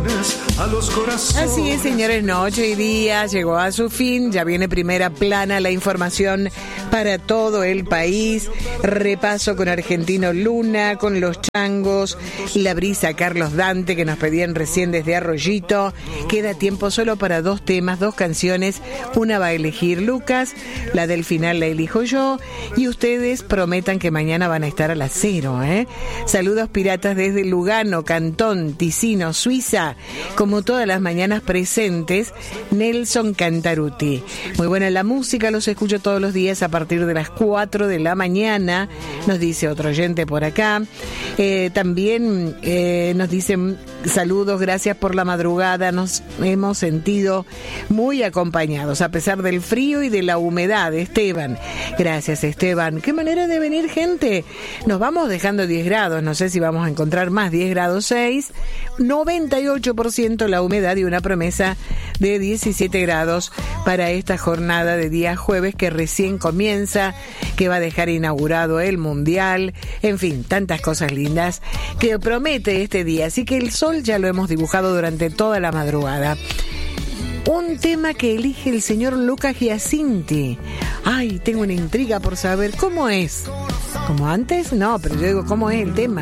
A los corazones. Así es, señores, noche y día llegó a su fin, ya viene primera plana la información para todo el país, repaso con Argentino Luna, con los changos, la brisa Carlos Dante que nos pedían recién desde Arroyito, queda tiempo solo para 2 temas, 2 canciones, una va a elegir Lucas, la del final la elijo yo, y ustedes prometan que mañana van a estar a las 0, Saludos piratas desde Lugano, Cantón, Ticino, Suiza, como todas las mañanas presentes, Nelson Cantaruti. Muy buena la música, los escucho todos los días a partir de las 4 de la mañana, nos dice otro oyente por acá. También nos dicen saludos, gracias por la madrugada, nos hemos sentido muy acompañados a pesar del frío y de la humedad. Esteban, gracias Esteban. Qué manera de venir, gente. Nos vamos dejando 10 grados, no sé si vamos a encontrar más, 10 grados 6, 98% la humedad y una promesa de 17 grados para esta jornada de día jueves que recién comienza, que va a dejar inaugurado el Mundial, en fin, tantas cosas lindas que promete este día. Así que el sol ya lo hemos dibujado durante toda la madrugada. Un tema que elige el señor Lucas Giacinti. Ay, tengo una intriga por saber cómo es. ¿Como antes? No, pero yo digo, ¿cómo es el tema?